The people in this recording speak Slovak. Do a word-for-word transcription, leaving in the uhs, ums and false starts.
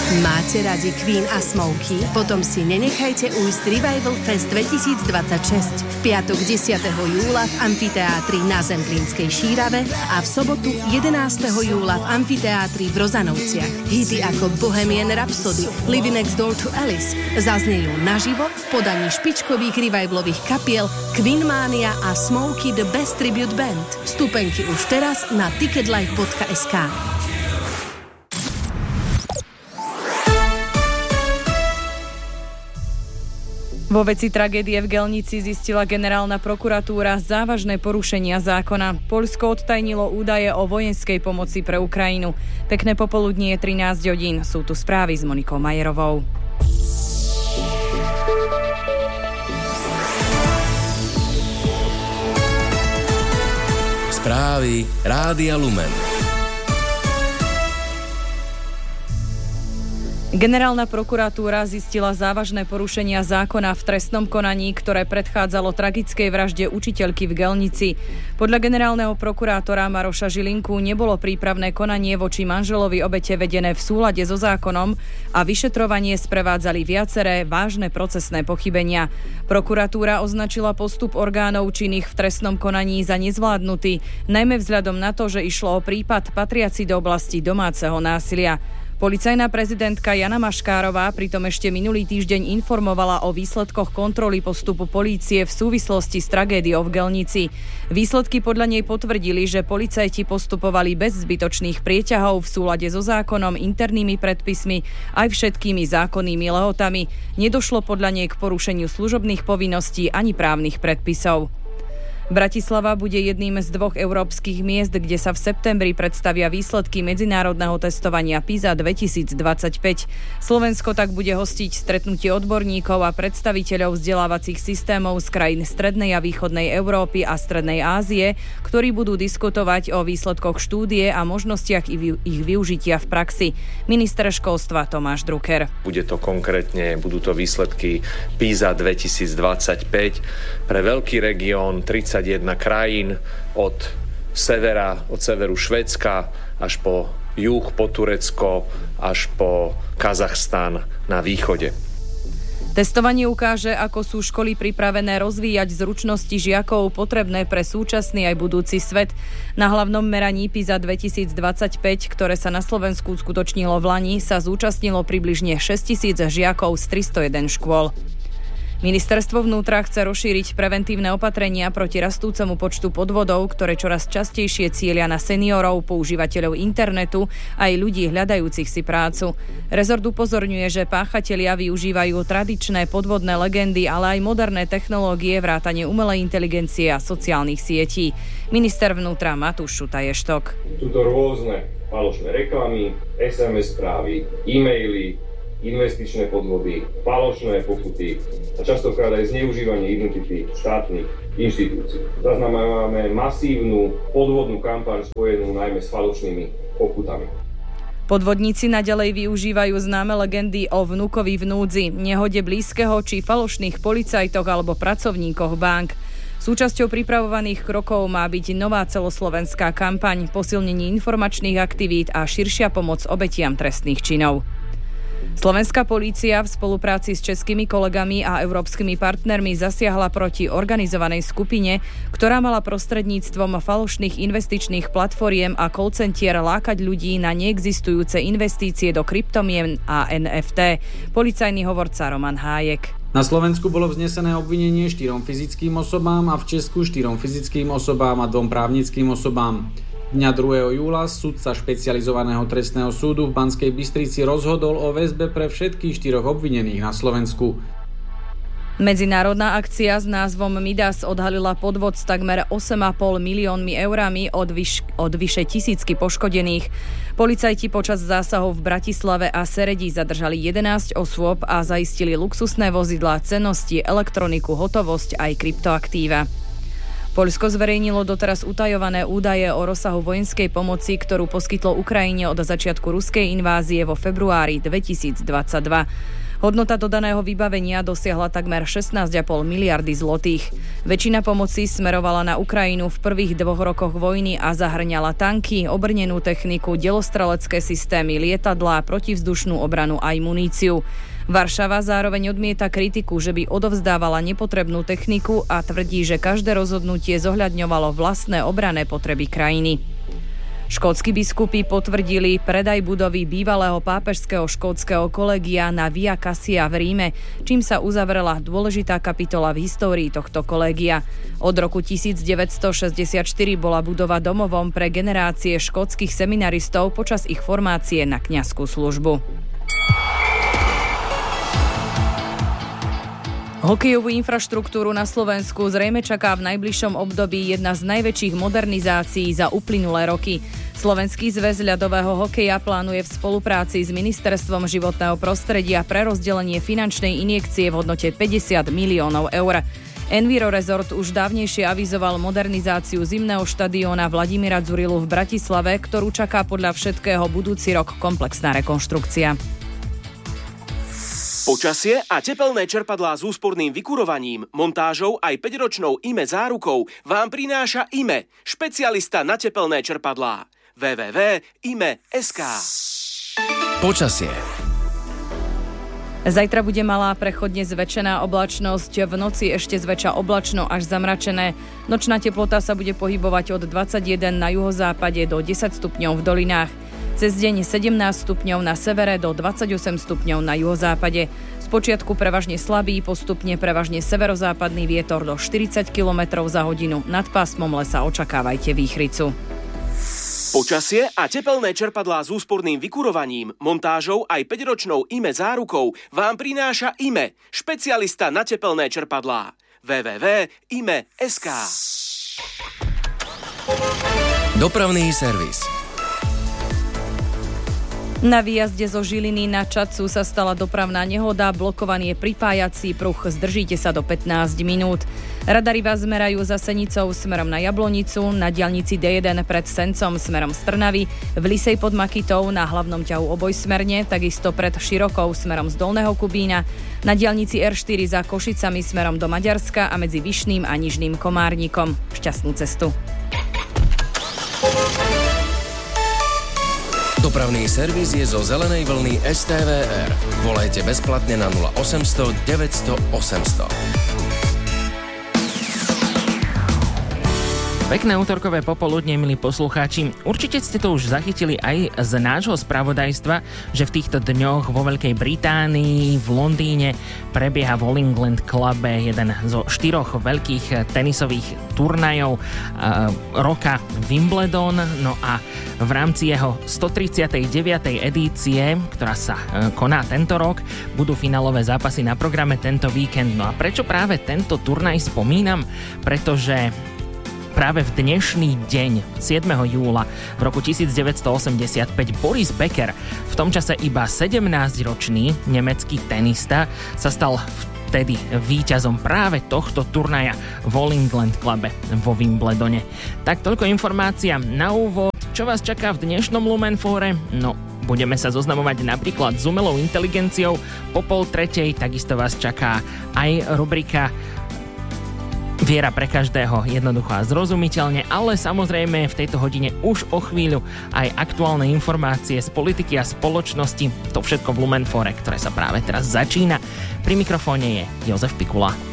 Máte radi Queen a Smokey? Potom si nenechajte ujsť Revival Fest dvetisícdvadsaťšesť. V piatok desiateho júla v amfiteátri na Zemplínskej Šírave a v sobotu jedenásteho júla v amfiteátri v Rozanovciach. Hity ako Bohemian Rhapsody, Living Next Door to Alice zaznejú naživo v podaní špičkových revivalových kapiel Queen Mania a Smokey The Best Tribute Band. Vstupenky už teraz na ticketlife bodka es ká. Vo veci tragédie v Gelnici zistila generálna prokuratúra závažné porušenia zákona. Poľsko odtajnilo údaje o vojenskej pomoci pre Ukrajinu. Pekné popoludnie je trinásť hodín. Sú tu správy s Monikou Majerovou. Správy Rádia Lumen. Generálna prokuratúra zistila závažné porušenia zákona v trestnom konaní, ktoré predchádzalo tragickej vražde učiteľky v Gelnici. Podľa generálneho prokurátora Maroša Žilinku nebolo prípravné konanie voči manželovi obete vedené v súlade so zákonom a vyšetrovanie sprevádzali viaceré vážne procesné pochybenia. Prokuratúra označila postup orgánov činných v trestnom konaní za nezvládnutý, najmä vzhľadom na to, že išlo o prípad patriaci do oblasti domáceho násilia. Policajná prezidentka Jana Maškárová pritom ešte minulý týždeň informovala o výsledkoch kontroly postupu polície v súvislosti s tragédiou v Gelnici. Výsledky podľa nej potvrdili, že policajti postupovali bez zbytočných prieťahov v súlade so zákonom, internými predpismi aj všetkými zákonnými lehotami. Nedošlo podľa nej k porušeniu služobných povinností ani právnych predpisov. Bratislava bude jedným z dvoch európskych miest, kde sa v septembri predstavia výsledky medzinárodného testovania PISA dvetisícdvadsaťpäť. Slovensko tak bude hostiť stretnutie odborníkov a predstaviteľov vzdelávacích systémov z krajín strednej a východnej Európy a strednej Ázie, ktorí budú diskutovať o výsledkoch štúdie a možnostiach ich využitia v praxi. Minister školstva Tomáš Drucker. Bude to konkrétne, budú to výsledky PISA dvetisícdvadsaťpäť pre veľký región tridsaťjeden krajín od severa, od severu Švédska až po juh, po Turecko, až po Kazachstan na východe. Testovanie ukáže, ako sú školy pripravené rozvíjať zručnosti žiakov potrebné pre súčasný aj budúci svet. Na hlavnom meraní PISA dvetisícdvadsaťpäť, ktoré sa na Slovensku uskutočnilo v lani, sa zúčastnilo približne šesťtisíc žiakov z tristojeden škôl. Ministerstvo vnútra chce rozšíriť preventívne opatrenia proti rastúcemu počtu podvodov, ktoré čoraz častejšie cieľia na seniorov, používateľov internetu aj ľudí hľadajúcich si prácu. Rezort upozorňuje, že páchatelia využívajú tradičné podvodné legendy, ale aj moderné technológie, vrátane umelej inteligencie a sociálnych sietí. Minister vnútra Matúš Šutaj-Eštok. Sú to rôzne falošné reklamy, es em es správy, e-maily, investičné podvody, falošné pokuty a častokrát aj zneužívanie identity štátnych inštitúcií. Zaznamenávame masívnu podvodnú kampaň spojenú najmä s falošnými pokutami. Podvodníci naďalej využívajú známe legendy o vnukovi v núdzi, nehode blízkeho či falošných policajtoch alebo pracovníkoch bank. Súčasťou pripravovaných krokov má byť nová celoslovenská kampaň, posilnenie informačných aktivít a širšia pomoc obetiam trestných činov. Slovenská polícia v spolupráci s českými kolegami a európskymi partnermi zasiahla proti organizovanej skupine, ktorá mala prostredníctvom falošných investičných platformiem a call centier lákať ľudí na neexistujúce investície do kryptomien a en ef té. Policajný hovorca Roman Hájek. Na Slovensku bolo vznesené obvinenie štyrom fyzickým osobám a v Česku štyrom fyzickým osobám a dvom právnickým osobám. Dňa druhého júla sudca špecializovaného trestného súdu v Banskej Bystrici rozhodol o väzbe pre všetkých štyroch obvinených na Slovensku. Medzinárodná akcia s názvom Midas odhalila podvod s takmer osem a pol miliónmi eurami od, vyš- od vyše tisícky poškodených. Policajti počas zásahov v Bratislave a Seredi zadržali jedenásť osôb a zaistili luxusné vozidlá, cennosti, elektroniku, hotovosť aj kryptoaktíva. Poľsko zverejnilo doteraz utajované údaje o rozsahu vojenskej pomoci, ktorú poskytlo Ukrajine od začiatku ruskej invázie vo februári dvetisícdvadsaťdva. Hodnota dodaného vybavenia dosiahla takmer šestnásť celá päť miliardy zlotých. Väčšina pomoci smerovala na Ukrajinu v prvých dvoch rokoch vojny a zahrňala tanky, obrnenú techniku, delostrelecké systémy, lietadlá, protivzdušnú obranu aj muníciu. Varšava zároveň odmieta kritiku, že by odovzdávala nepotrebnú techniku a tvrdí, že každé rozhodnutie zohľadňovalo vlastné obranné potreby krajiny. Škótski biskupy potvrdili predaj budovy bývalého pápežského škótskeho kolégia na Via Cassia v Ríme, čím sa uzavrela dôležitá kapitola v histórii tohto kolégia. Od roku devätnásťstošesťdesiatštyri bola budova domovom pre generácie škótskych seminaristov počas ich formácie na kňazskú službu. Hokejovú infraštruktúru na Slovensku zrejme čaká v najbližšom období jedna z najväčších modernizácií za uplynulé roky. Slovenský zväz ľadového hokeja plánuje v spolupráci s Ministerstvom životného prostredia prerozdelenie finančnej injekcie v hodnote päťdesiat miliónov eur. Enviro Resort už dávnejšie avizoval modernizáciu zimného štadióna Vladimíra Dzurilu v Bratislave, ktorú čaká podľa všetkého budúci rok komplexná rekonštrukcia. Počasie a tepelné čerpadlá s úsporným vykurovaním, montážou aj päťročnou í em é zárukou vám prináša í em é, špecialista na tepelné čerpadlá. w w w bodka i m e bodka es ká. Počasie. Zajtra bude malá prechodne zväčšená oblačnosť, v noci ešte zväčša oblačno až zamračené. Nočná teplota sa bude pohybovať od dvadsaťjeden na juhozápade do desať stupňov v dolinách. Cez deň sedemnásť stupňov na severe do dvadsaťosem stupňov na juhozápade. Spočiatku prevažne slabý, postupne prevažne severozápadný vietor do štyridsať kilometrov za hodinu. Nad pásmom lesa očakávajte výchricu. Počasie a tepelné čerpadlá s úsporným vykurovaním, montážou aj päťročnou í em é zárukou vám prináša í em é, špecialista na tepelné čerpadlá. w w w bodka i m e bodka es ká. Dopravný servis. Na výjazde zo Žiliny na Čadcu sa stala dopravná nehoda, blokovaný je pripájací pruh, zdržíte sa do pätnásť minút. Radary vás zmerajú za Senicou smerom na Jablonicu, na diaľnici dé jeden pred Sencom smerom z Trnavy, v Lisej pod Makytou na hlavnom ťahu obojsmerne, takisto pred Širokou smerom z Dolného Kubína, na diaľnici er štyri za Košicami smerom do Maďarska a medzi Vyšným a Nižným Komárnikom. Šťastnú cestu. Dopravný servis je zo zelenej vlny es té vé er. Volajte bezplatne na nula osemsto deväťsto osemsto. Pekné útorkové popoludne, milí poslucháči. Určite ste to už zachytili aj z nášho spravodajstva, že v týchto dňoch vo Veľkej Británii, v Londýne prebieha v All England Clube jeden zo štyroch veľkých tenisových turnajov e, roka Wimbledon. No a v rámci jeho stotridsiatej deviatej edície, ktorá sa e, koná tento rok, budú finálové zápasy na programe tento víkend. No a prečo práve tento turnaj spomínam? Pretože práve v dnešný deň, siedmeho júla v roku devätnásťstoosemdesiatpäť, Boris Becker, v tom čase iba sedemnásťročný nemecký tenista, sa stal vtedy víťazom práve tohto turnaja v All England Clube vo Wimbledone. Tak toľko informácia na úvod. Čo vás čaká v dnešnom Lumenfóre? No, budeme sa zoznamovať napríklad s umelou inteligenciou. Po pol tretej takisto vás čaká aj rubrika Viera pre každého, jednoducho a zrozumiteľne, ale samozrejme v tejto hodine už o chvíľu aj aktuálne informácie z politiky a spoločnosti. To všetko v Lumenfore, ktoré sa práve teraz začína. Pri mikrofóne je Jozef Pikula.